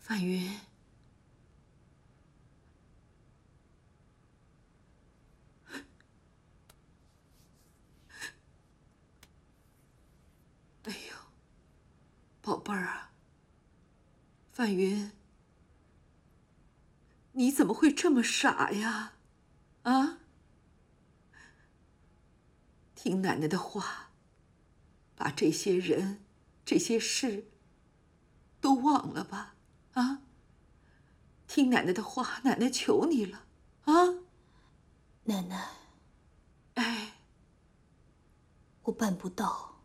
范云，哎呦，宝贝儿啊，范云，你怎么会这么傻呀？啊？听奶奶的话，把这些人、这些事都忘了吧。啊？听奶奶的话，奶奶求你了，啊！ 奶奶， 哎， 我办不到。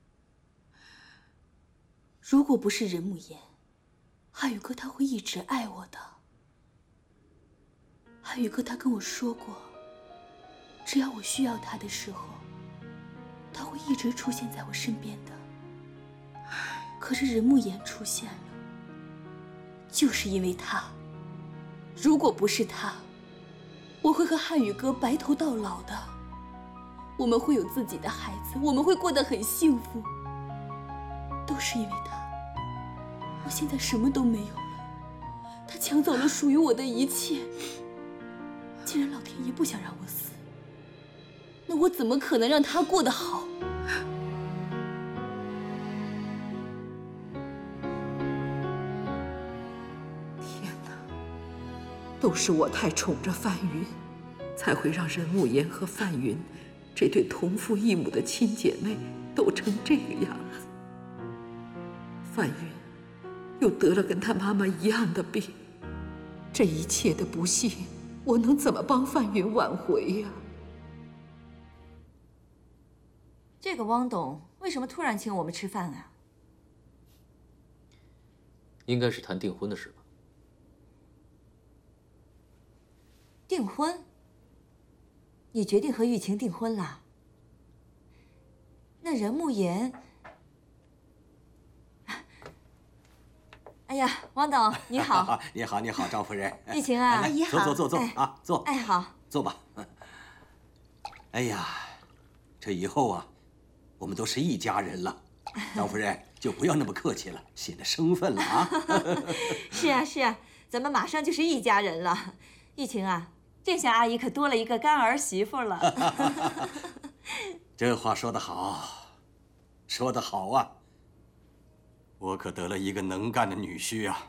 如果不是任慕言，汉宇哥他会一直爱我的。汉宇哥他跟我说过，只要我需要他的时候，他会一直出现在我身边的。可是任慕言出现了，就是因为他。如果不是他，我会和汉宇哥白头到老的。我们会有自己的孩子，我们会过得很幸福。都是因为他，我现在什么都没有了。他抢走了属于我的一切。既然老天爷不想让我死，那我怎么可能让他过得好？ 都是我太宠着范云，才会让任慕言和范云这对同父异母的亲姐妹斗成这个样子。范云又得了跟她妈妈一样的病，这一切的不幸，我能怎么帮范云挽回呀？ 这个汪董为什么突然请我们吃饭啊？ 应该是谈订婚的事吧。 订婚？你决定和玉晴订婚了？那任慕言……哎呀，王董你好！ 你好，你好，赵夫人。 玉晴啊， 阿姨好，坐啊，坐。 哎，好， 坐吧。哎呀，这以后啊，我们都是一家人了。赵夫人就不要那么客气了，显得生分了啊。 是啊，是啊，咱们马上就是一家人了。玉晴啊。这下阿姨可多了一个干儿媳妇了。 这话说得好，说得好啊！我可得了一个能干的女婿啊。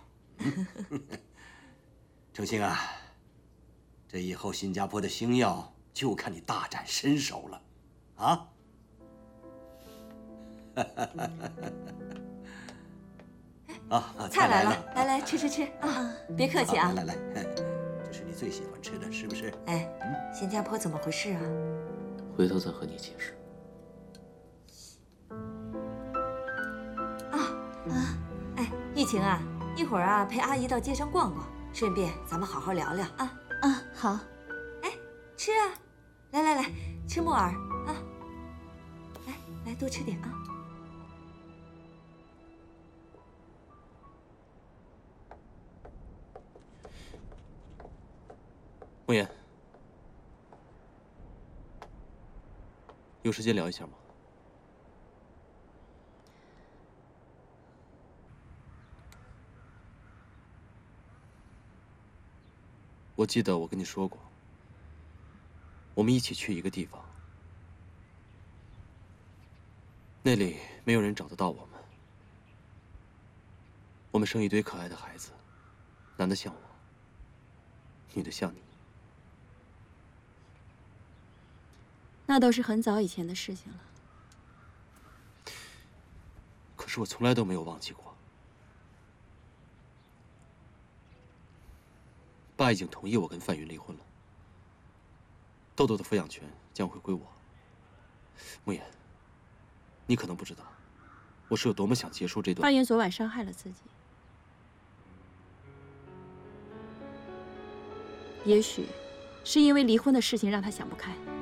程兴啊，这以后新加坡的星耀就看你大展身手了，啊！ 菜来了，来吃啊！别客气啊！ 来。这是你最喜欢吃的，是不是？ 哎，新加坡怎么回事啊？ 回头再和你解释。 哎，玉晴啊，一会儿啊陪阿姨到街上逛逛，顺便咱们好好聊聊啊。 好。 哎，吃啊！来，吃木耳啊！来多吃点啊！ 慕言，有时间聊一下吗？我记得我跟你说过，我们一起去一个地方，那里没有人找得到我们。我们生一堆可爱的孩子，男的像我，女的像你。 那都是很早以前的事情了。 可是我从来都没有忘记过。爸已经同意我跟范云离婚了，豆豆的抚养权将会归我。慕言，你可能不知道，我是有多么想结束这段。 范云昨晚伤害了自己，也许是因为离婚的事情让他想不开。